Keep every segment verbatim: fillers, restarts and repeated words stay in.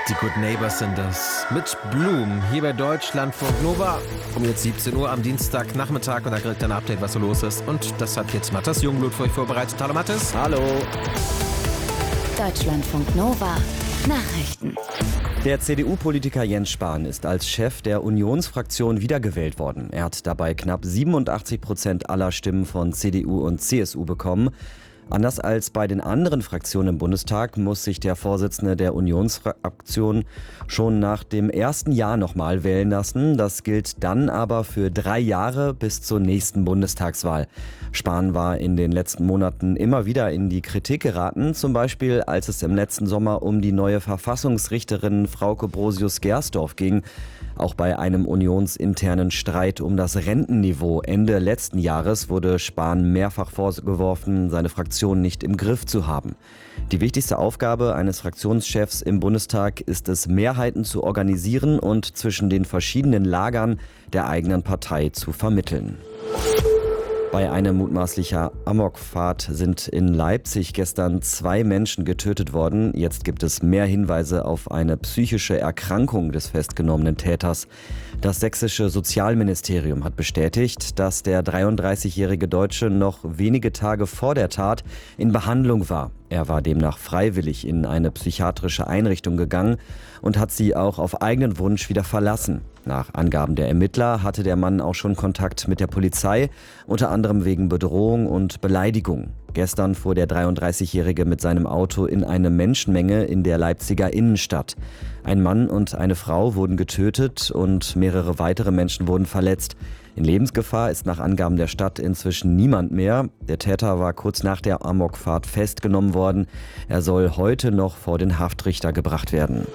Die Good Neighbors sind das. Mit Blumen hier bei Deutschlandfunk Nova. Um jetzt siebzehn Uhr am Dienstagnachmittag und da kriegt ihr ein Update, was so los ist. Und das hat jetzt Mathis Jungblut für euch vorbereitet. Hallo Mathis. Hallo. Deutschlandfunk Nova. Nachrichten. Der C D U-Politiker Jens Spahn ist als Chef der Unionsfraktion wiedergewählt worden. Er hat dabei knapp siebenundachtzig Prozent aller Stimmen von C D U und C S U bekommen. Anders als bei den anderen Fraktionen im Bundestag muss sich der Vorsitzende der Unionsfraktion schon nach dem ersten Jahr nochmal wählen lassen. Das gilt dann aber für drei Jahre bis zur nächsten Bundestagswahl. Spahn war in den letzten Monaten immer wieder in die Kritik geraten, zum Beispiel als es im letzten Sommer um die neue Verfassungsrichterin Frauke Brosius-Gersdorf ging. Auch bei einem unionsinternen Streit um das Rentenniveau Ende letzten Jahres wurde Spahn mehrfach vorgeworfen, seine Fraktion nicht im Griff zu haben. Die wichtigste Aufgabe eines Fraktionschefs im Bundestag ist es, Mehrheiten zu organisieren und zwischen den verschiedenen Lagern der eigenen Partei zu vermitteln. Bei einer mutmaßlicher Amokfahrt sind in Leipzig gestern zwei Menschen getötet worden. Jetzt gibt es mehr Hinweise auf eine psychische Erkrankung des festgenommenen Täters. Das sächsische Sozialministerium hat bestätigt, dass der dreiunddreißigjährige Deutsche noch wenige Tage vor der Tat in Behandlung war. Er war demnach freiwillig in eine psychiatrische Einrichtung gegangen und hat sie auch auf eigenen Wunsch wieder verlassen. Nach Angaben der Ermittler hatte der Mann auch schon Kontakt mit der Polizei, unter anderem wegen Bedrohung und Beleidigung. Gestern fuhr der dreiunddreißigjährige mit seinem Auto in eine Menschenmenge in der Leipziger Innenstadt. Ein Mann und eine Frau wurden getötet und mehrere weitere Menschen wurden verletzt. In Lebensgefahr ist nach Angaben der Stadt inzwischen niemand mehr. Der Täter war kurz nach der Amokfahrt festgenommen worden. Er soll heute noch vor den Haftrichter gebracht werden.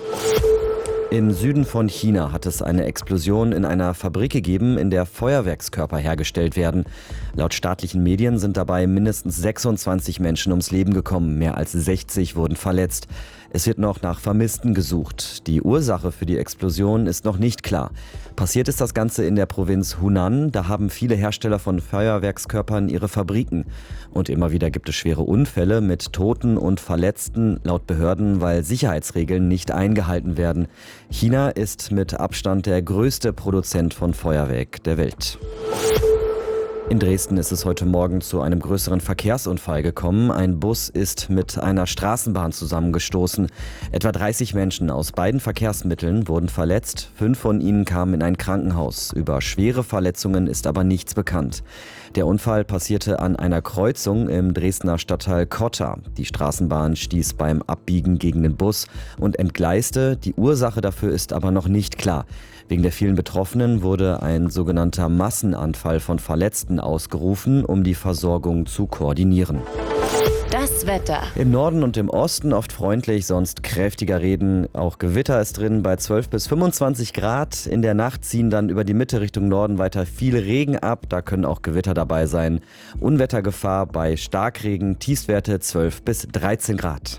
Im Süden von China hat es eine Explosion in einer Fabrik gegeben, in der Feuerwerkskörper hergestellt werden. Laut staatlichen Medien sind dabei mindestens sechsundzwanzig Menschen ums Leben gekommen, mehr als sechzig wurden verletzt. Es wird noch nach Vermissten gesucht. Die Ursache für die Explosion ist noch nicht klar. Passiert ist das Ganze in der Provinz Hunan. Da haben viele Hersteller von Feuerwerkskörpern ihre Fabriken. Und immer wieder gibt es schwere Unfälle mit Toten und Verletzten, laut Behörden, weil Sicherheitsregeln nicht eingehalten werden. China ist mit Abstand der größte Produzent von Feuerwerk der Welt. In Dresden ist es heute Morgen zu einem größeren Verkehrsunfall gekommen. Ein Bus ist mit einer Straßenbahn zusammengestoßen. Etwa dreißig Menschen aus beiden Verkehrsmitteln wurden verletzt. Fünf von ihnen kamen in ein Krankenhaus. Über schwere Verletzungen ist aber nichts bekannt. Der Unfall passierte an einer Kreuzung im Dresdner Stadtteil Kotta. Die Straßenbahn stieß beim Abbiegen gegen den Bus und entgleiste. Die Ursache dafür ist aber noch nicht klar. Wegen der vielen Betroffenen wurde ein sogenannter Massenanfall von Verletzten ausgerufen, um die Versorgung zu koordinieren. Das Wetter. Im Norden und im Osten oft freundlich, sonst kräftiger Regen. Auch Gewitter ist drin bei zwölf bis fünfundzwanzig Grad. In der Nacht ziehen dann über die Mitte Richtung Norden weiter viel Regen ab. Da können auch Gewitter dabei sein. Unwettergefahr bei Starkregen, Tiefstwerte zwölf bis dreizehn Grad.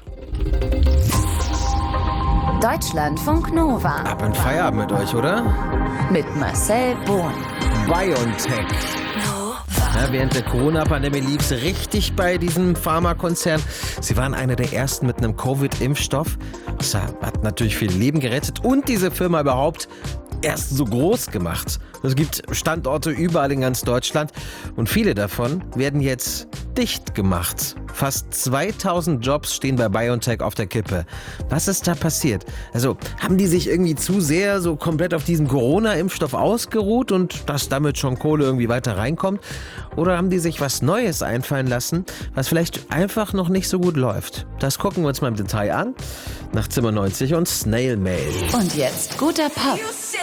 Deutschlandfunk Nova. Ab in Feierabend mit euch, oder? Mit Marcel Bohn. BioNTech. Ja, während der Corona-Pandemie lief es richtig bei diesem Pharmakonzern. Sie waren einer der ersten mit einem Covid-Impfstoff. Das hat natürlich viele Leben gerettet und diese Firma überhaupt erst so groß gemacht. Es gibt Standorte überall in ganz Deutschland und viele davon werden jetzt dicht gemacht. Fast zweitausend Jobs stehen bei BioNTech auf der Kippe. Was ist da passiert? Also haben die sich irgendwie zu sehr so komplett auf diesen Corona-Impfstoff ausgeruht und dass damit schon Kohle irgendwie weiter reinkommt? Oder haben die sich was Neues einfallen lassen, was vielleicht einfach noch nicht so gut läuft? Das gucken wir uns mal im Detail an. Nach Zimmer neunzig und Snail Mail. Und jetzt guter Pop.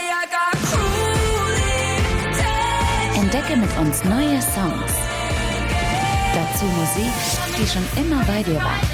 Entdecke mit uns neue Songs. Dazu Musik, die schon immer bei dir war.